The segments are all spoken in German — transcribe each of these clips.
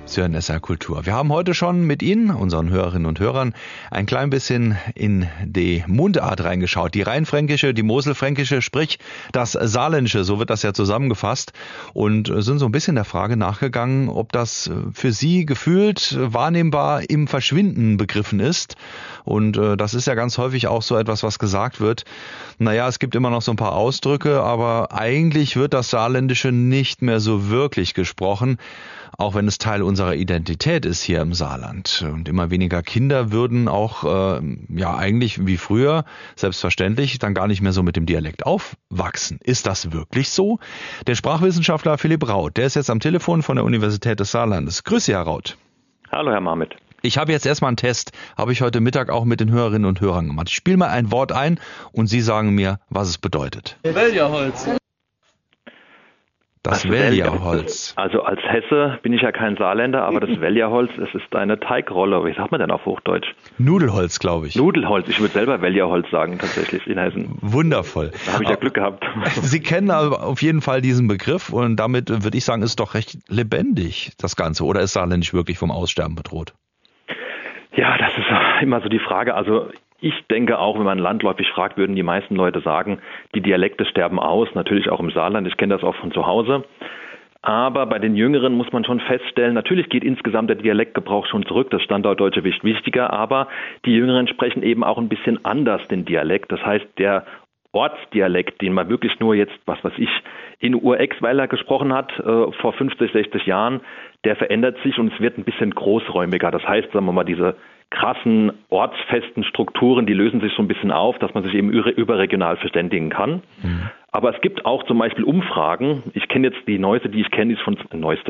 Sie hören SR Kultur. Wir haben heute schon mit Ihnen, unseren Hörerinnen und Hörern, ein klein bisschen in die Mundart reingeschaut. Die rheinfränkische, die moselfränkische, sprich das saarländische, so wird das ja zusammengefasst. Und sind so ein bisschen der Frage nachgegangen, ob das für Sie gefühlt wahrnehmbar im Verschwinden begriffen ist. Und das ist ja ganz häufig auch so etwas, was gesagt wird. Naja, es gibt immer noch so ein paar Ausdrücke, aber eigentlich wird das Saarländische nicht mehr so wirklich gesprochen. Auch wenn es Teil unserer Identität ist hier im Saarland. Und immer weniger Kinder würden auch, eigentlich wie früher, selbstverständlich, dann gar nicht mehr so mit dem Dialekt aufwachsen. Ist das wirklich so? Der Sprachwissenschaftler Philipp Raut, der ist jetzt am Telefon von der Universität des Saarlandes. Grüß Sie, Herr Raut. Hallo, Herr Marmit. Ich habe jetzt erstmal einen Test, habe ich heute Mittag auch mit den Hörerinnen und Hörern gemacht. Ich spiele mal ein Wort ein und Sie sagen mir, was es bedeutet. Weljerholz. Das Weljerholz. Also als Hesse bin ich ja kein Saarländer, aber das Weljerholz, es ist eine Teigrolle. Wie sagt man denn auf Hochdeutsch? Nudelholz, glaube ich. Nudelholz. Ich würde selber Weljerholz sagen, tatsächlich in Hessen. Wundervoll. Da habe ich ja Glück gehabt. Sie kennen aber auf jeden Fall diesen Begriff und damit würde ich sagen, ist doch recht lebendig, das Ganze. Oder ist Saarländisch wirklich vom Aussterben bedroht? Ja, das ist immer so die Frage. Also ich denke auch, wenn man landläufig fragt, würden die meisten Leute sagen, die Dialekte sterben aus, natürlich auch im Saarland. Ich kenne das auch von zu Hause. Aber bei den Jüngeren muss man schon feststellen, natürlich geht insgesamt der Dialektgebrauch schon zurück, das Standarddeutsche wird wichtiger, aber die Jüngeren sprechen eben auch ein bisschen anders den Dialekt. Das heißt, der Ortsdialekt, den man wirklich nur jetzt, in Urexweiler gesprochen hat, vor 50, 60 Jahren, der verändert sich und es wird ein bisschen großräumiger. Das heißt, sagen wir mal, diese krassen ortsfesten Strukturen, die lösen sich so ein bisschen auf, dass man sich eben überregional verständigen kann. Mhm. Aber es gibt auch zum Beispiel Umfragen. Ich kenne jetzt die neueste, die ich kenne, ist von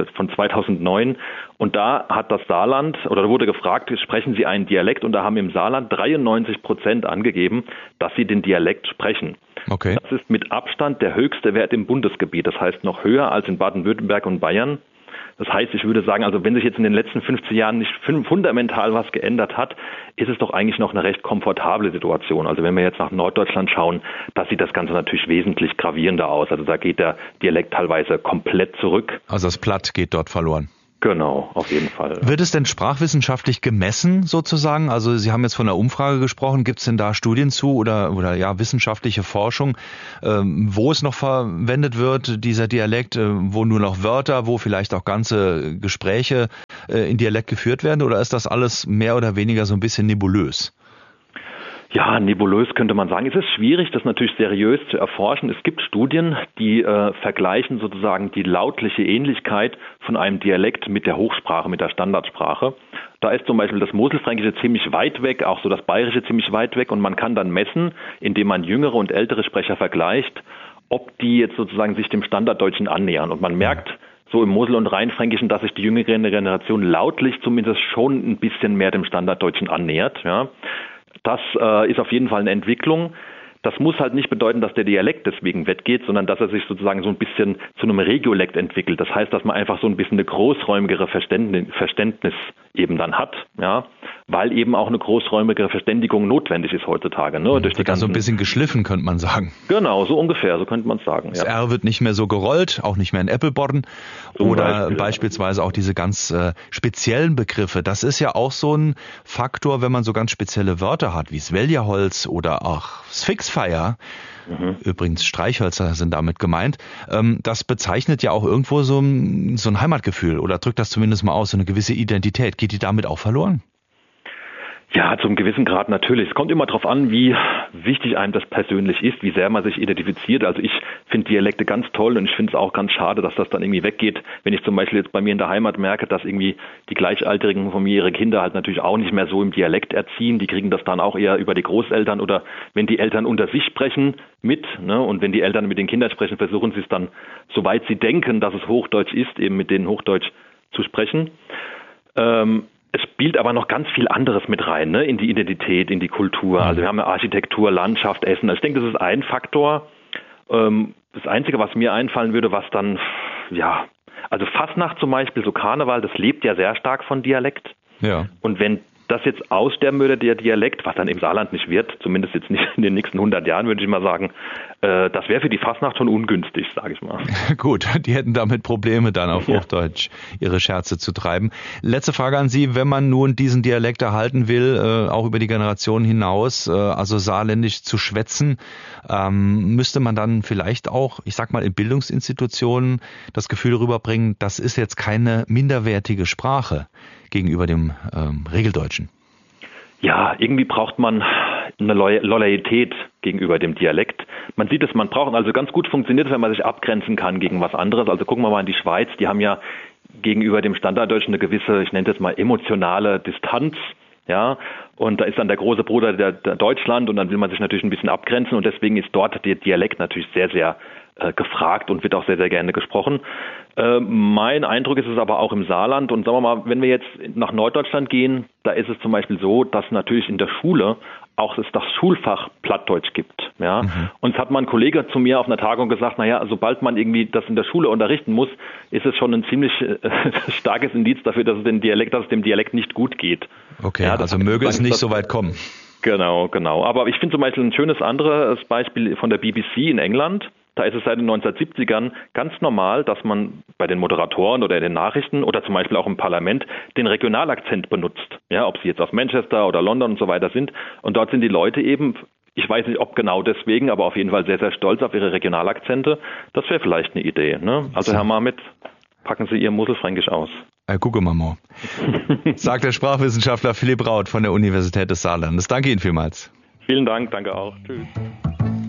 2009. Und da hat das Saarland, oder da wurde gefragt, sprechen Sie einen Dialekt? Und da haben im Saarland 93% angegeben, dass sie den Dialekt sprechen. Okay. Das ist mit Abstand der höchste Wert im Bundesgebiet. Das heißt noch höher als in Baden-Württemberg und Bayern. Das heißt, ich würde sagen, also wenn sich jetzt in den letzten 15 Jahren nicht fundamental was geändert hat, ist es doch eigentlich noch eine recht komfortable Situation. Also wenn wir jetzt nach Norddeutschland schauen, da sieht das Ganze natürlich wesentlich gravierender aus. Also da geht der Dialekt teilweise komplett zurück. Also das Platt geht dort verloren. Genau, auf jeden Fall. Wird es denn sprachwissenschaftlich gemessen sozusagen? Also Sie haben jetzt von einer Umfrage gesprochen. Gibt es denn da Studien zu oder wissenschaftliche Forschung, wo es noch verwendet wird, dieser Dialekt, wo nur noch Wörter, wo vielleicht auch ganze Gespräche in Dialekt geführt werden? Oder ist das alles mehr oder weniger so ein bisschen nebulös? Ja, nebulös könnte man sagen. Es ist schwierig, das natürlich seriös zu erforschen. Es gibt Studien, die vergleichen sozusagen die lautliche Ähnlichkeit von einem Dialekt mit der Hochsprache, mit der Standardsprache. Da ist zum Beispiel das Moselfränkische ziemlich weit weg, auch so das Bayerische ziemlich weit weg. Und man kann dann messen, indem man jüngere und ältere Sprecher vergleicht, ob die jetzt sozusagen sich dem Standarddeutschen annähern. Und man merkt so im Mosel- und Rheinfränkischen, dass sich die jüngere Generation lautlich zumindest schon ein bisschen mehr dem Standarddeutschen annähert, ja. Das ist auf jeden Fall eine Entwicklung. Das muss halt nicht bedeuten, dass der Dialekt deswegen weggeht, sondern dass er sich sozusagen so ein bisschen zu einem Regiolekt entwickelt. Das heißt, dass man einfach so ein bisschen eine großräumigere Verständnis eben dann hat, ja, weil eben auch eine großräumigere Verständigung notwendig ist heutzutage. Ne, durch die ganzen, so ein bisschen geschliffen, könnte man sagen. Genau, so ungefähr, so könnte man es sagen. Das R wird nicht mehr so gerollt, auch nicht mehr in Äppelborn. Oder beispielsweise auch diese ganz speziellen Begriffe. Das ist ja auch so ein Faktor, wenn man so ganz spezielle Wörter hat, wie das Weljerholz oder auch Sphinxfeier. Übrigens Streichhölzer sind damit gemeint. Das bezeichnet ja auch irgendwo so ein Heimatgefühl oder drückt das zumindest mal aus, so eine gewisse Identität. Geht die damit auch verloren? Ja, zum gewissen Grad natürlich. Es kommt immer darauf an, wie wichtig einem das persönlich ist, wie sehr man sich identifiziert. Also ich finde Dialekte ganz toll und ich finde es auch ganz schade, dass das dann irgendwie weggeht. Wenn ich zum Beispiel jetzt bei mir in der Heimat merke, dass irgendwie die Gleichaltrigen von mir ihre Kinder halt natürlich auch nicht mehr so im Dialekt erziehen. Die kriegen das dann auch eher über die Großeltern oder wenn die Eltern unter sich sprechen mit, ne? Und wenn die Eltern mit den Kindern sprechen, versuchen sie es dann, soweit sie denken, dass es Hochdeutsch ist, eben mit denen Hochdeutsch zu sprechen. Es spielt aber noch ganz viel anderes mit rein, ne? In die Identität, in die Kultur. Also wir haben ja Architektur, Landschaft, Essen. Also ich denke, das ist ein Faktor. Das Einzige, was mir einfallen würde, was dann, ja, also Fasnacht zum Beispiel, so Karneval, das lebt ja sehr stark von Dialekt. Ja. Und wenn das jetzt aussterben würde, der Dialekt, was dann im Saarland nicht wird, zumindest jetzt nicht in den nächsten 100 Jahren, würde ich mal sagen, Das wäre für die Fastnacht schon ungünstig, sage ich mal. Gut, die hätten damit Probleme, dann auf Hochdeutsch ihre Scherze zu treiben. Letzte Frage an Sie, wenn man nun diesen Dialekt erhalten will, auch über die Generation hinaus, also saarländisch zu schwätzen, müsste man dann vielleicht auch, ich sag mal, in Bildungsinstitutionen das Gefühl rüberbringen, das ist jetzt keine minderwertige Sprache gegenüber dem Regeldeutschen. Ja, irgendwie braucht man eine Loyalität gegenüber dem Dialekt. Man sieht es, man braucht, also ganz gut funktioniert, wenn man sich abgrenzen kann gegen was anderes. Also gucken wir mal in die Schweiz, die haben ja gegenüber dem Standarddeutschen eine gewisse, ich nenne das mal emotionale Distanz. Ja, und da ist dann der große Bruder der Deutschland und dann will man sich natürlich ein bisschen abgrenzen und deswegen ist dort der Dialekt natürlich sehr, sehr gefragt und wird auch sehr, sehr gerne gesprochen. Mein Eindruck ist es aber auch im Saarland und sagen wir mal, wenn wir jetzt nach Norddeutschland gehen, da ist es zum Beispiel so, dass natürlich in der Schule auch es das Schulfach Plattdeutsch gibt. Ja? Und es hat mal ein Kollege zu mir auf einer Tagung gesagt, naja, sobald man irgendwie das in der Schule unterrichten muss, ist es schon ein ziemlich starkes Indiz dafür, dass es dem Dialekt nicht gut geht. Okay, ja, also möge es nicht so weit kommen. Genau. Aber ich finde zum Beispiel ein schönes anderes Beispiel von der BBC in England. Da ist es seit den 1970ern ganz normal, dass man bei den Moderatoren oder in den Nachrichten oder zum Beispiel auch im Parlament den Regionalakzent benutzt. Ja, ob sie jetzt aus Manchester oder London und so weiter sind. Und dort sind die Leute eben, ich weiß nicht, ob genau deswegen, aber auf jeden Fall sehr, sehr stolz auf ihre Regionalakzente. Das wäre vielleicht eine Idee. Ne? Also Herr Marmit, packen Sie Ihr Moselfränkisch aus. Gucke mal. Sagt der Sprachwissenschaftler Philipp Raut von der Universität des Saarlandes. Danke Ihnen vielmals. Vielen Dank, danke auch. Tschüss.